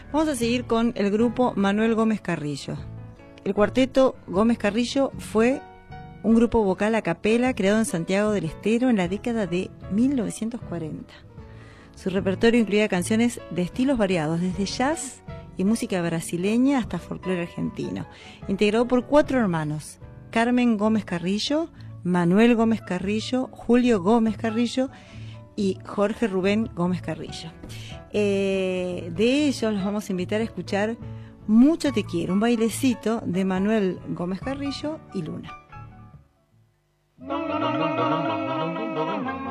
Vamos a seguir con el grupo Manuel Gómez Carrillo. El cuarteto Gómez Carrillo fue un grupo vocal a capela creado en Santiago del Estero en la década de 1940. Su repertorio incluía canciones de estilos variados, desde jazz y música brasileña hasta folclore argentino. Integrado por 4 hermanos: Carmen Gómez Carrillo, Manuel Gómez Carrillo, Julio Gómez Carrillo y Jorge Rubén Gómez Carrillo. De ellos los vamos a invitar a escuchar Mucho te quiero, un bailecito de Manuel Gómez Carrillo y Luna.